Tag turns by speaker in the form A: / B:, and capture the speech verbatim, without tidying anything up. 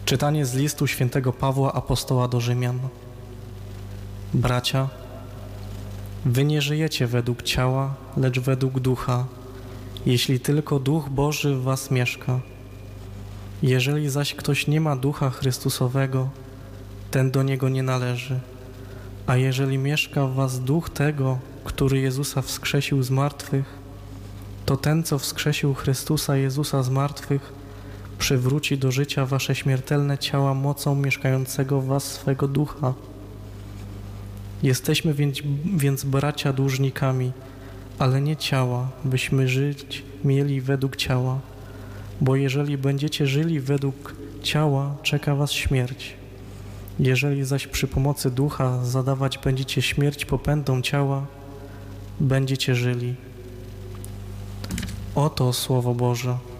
A: Czytanie z listu świętego Pawła Apostoła do Rzymian. Bracia, wy nie żyjecie według ciała, lecz według ducha, jeśli tylko Duch Boży w was mieszka. Jeżeli zaś ktoś nie ma Ducha Chrystusowego, ten do niego nie należy. A jeżeli mieszka w was Duch tego, który Jezusa wskrzesił z martwych, to ten, co wskrzesił Chrystusa Jezusa z martwych, przywróci do życia wasze śmiertelne ciała mocą mieszkającego w was swego Ducha. Jesteśmy więc, więc bracia dłużnikami, ale nie ciała, byśmy żyć mieli według ciała. Bo jeżeli będziecie żyli według ciała, czeka was śmierć. Jeżeli zaś przy pomocy Ducha zadawać będziecie śmierć popędom ciała, będziecie żyli. Oto Słowo Boże.